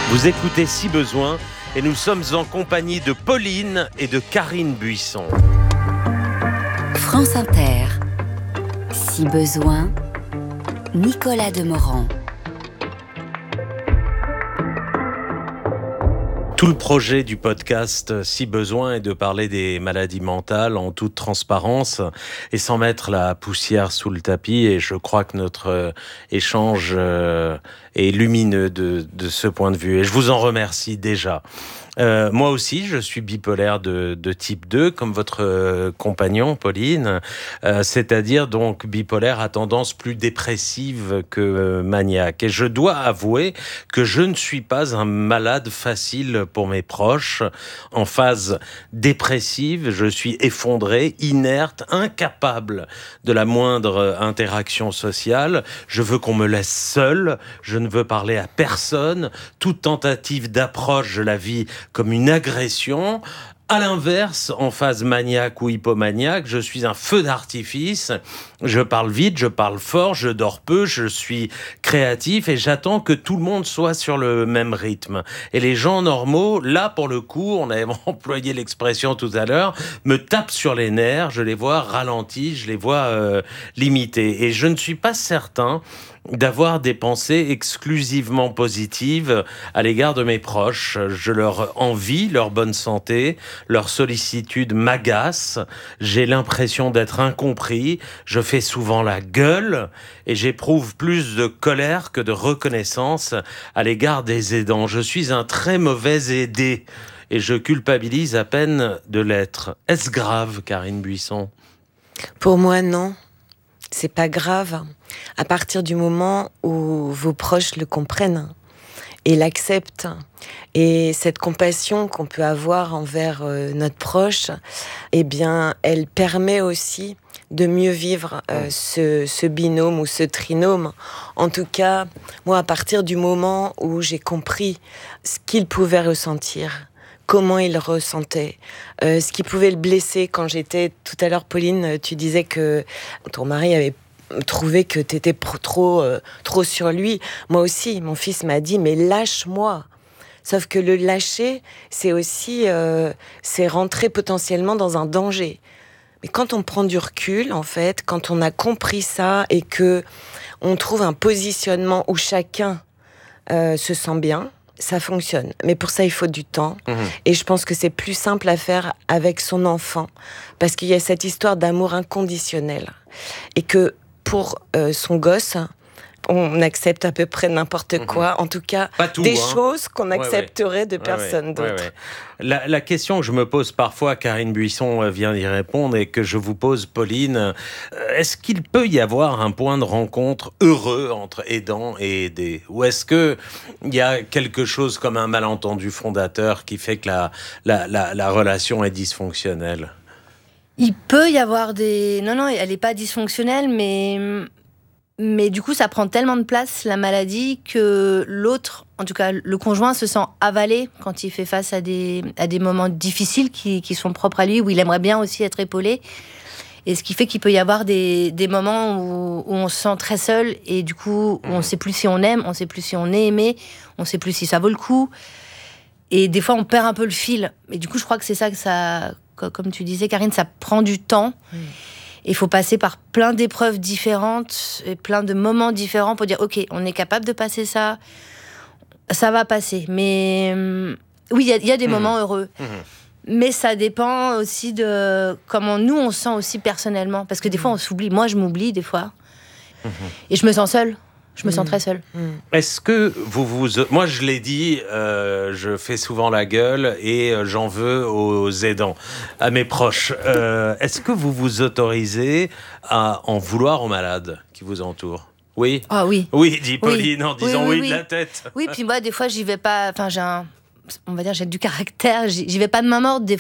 Vous écoutez Si Besoin et nous sommes en compagnie de Pauline et de Karine Buisson. France Inter. Si Besoin, Nicolas Demorand. Tout le projet du podcast Si Besoin est de parler des maladies mentales en toute transparence et sans mettre la poussière sous le tapis. Et je crois que notre échange est lumineux de ce point de vue. Et je vous en remercie déjà. Moi aussi, je suis bipolaire de type 2, comme votre compagnon, Pauline. C'est-à-dire donc bipolaire à tendance plus dépressive que maniaque. Et je dois avouer que je ne suis pas un malade facile pour mes proches. En phase dépressive, je suis effondré, inerte, incapable de la moindre interaction sociale. Je veux qu'on me laisse seul. Je ne veux parler à personne. Toute tentative d'approche, je la vis comme une agression. À l'inverse, en phase maniaque ou hypomaniaque, je suis un feu d'artifice. Je parle vite, je parle fort, je dors peu, je suis créatif et j'attends que tout le monde soit sur le même rythme. Et les gens normaux, là pour le coup, on avait employé l'expression tout à l'heure, me tapent sur les nerfs, je les vois ralentis, je les vois limités. Et je ne suis pas certain d'avoir des pensées exclusivement positives à l'égard de mes proches. Je leur envie leur bonne santé, leur sollicitude m'agace, j'ai l'impression d'être incompris, je fais souvent la gueule et j'éprouve plus de colère que de reconnaissance à l'égard des aidants. Je suis un très mauvais aidé et je culpabilise à peine de l'être. Est-ce grave, Karine Buisson ? Pour moi, non. C'est pas grave. À partir du moment où vos proches le comprennent et l'acceptent, et cette compassion qu'on peut avoir envers notre proche, eh bien, elle permet aussi de mieux vivre ce binôme ou ce trinôme. En tout cas, moi, à partir du moment où j'ai compris ce qu'il pouvait ressentir, comment il ressentait, ce qui pouvait le blesser quand j'étais... Tout à l'heure, Pauline, tu disais que ton mari avait trouvé que t'étais trop sur lui. Moi aussi, mon fils m'a dit « mais lâche-moi ». Sauf que le lâcher, c'est aussi c'est rentrer potentiellement dans un danger. Mais quand on prend du recul, en fait, quand on a compris ça et que on trouve un positionnement où chacun se sent bien, ça fonctionne. Mais pour ça, il faut du temps. Et je pense que c'est plus simple à faire avec son enfant. Parce qu'il y a cette histoire d'amour inconditionnel. Et que pour son gosse, on accepte à peu près n'importe quoi. En tout cas, tout, des choses qu'on accepterait de personne d'autre. La question que je me pose parfois, Karine Buisson vient d'y répondre, et que je vous pose, Pauline, est-ce qu'il peut y avoir un point de rencontre heureux entre aidant et aidé ? Ou est-ce qu'il y a quelque chose comme un malentendu fondateur qui fait que la relation est dysfonctionnelle ? Il peut y avoir des... Non, elle n'est pas dysfonctionnelle, mais du coup, ça prend tellement de place, la maladie, que l'autre, en tout cas le conjoint, se sent avalé quand il fait face à des moments difficiles qui sont propres à lui, où il aimerait bien aussi être épaulé. Et ce qui fait qu'il peut y avoir des moments où on se sent très seul, et du coup, on ne sait plus si on aime, on ne sait plus si on est aimé, on ne sait plus si ça vaut le coup. Et des fois, on perd un peu le fil. Et du coup, je crois que c'est ça que ça... Comme tu disais, Karine, ça prend du temps. Il faut passer par plein d'épreuves différentes et plein de moments différents pour dire « Ok, on est capable de passer ça, ça va passer. » Mais oui, il y a des moments heureux. Mais ça dépend aussi de comment nous, on se sent aussi personnellement. Parce que des fois, on s'oublie. Moi, je m'oublie des fois. Et je me sens seule. Je me sens très seule. Est-ce que moi, je l'ai dit, je fais souvent la gueule et j'en veux aux aidants, à mes proches. Est-ce que vous vous autorisez à en vouloir aux malades qui vous entourent ? Oui. Ah oui. Oui, dit Pauline en disant oui de la tête. Oui, puis moi, des fois, j'y vais pas... Enfin, j'ai du caractère. J'y vais pas de main morte. Des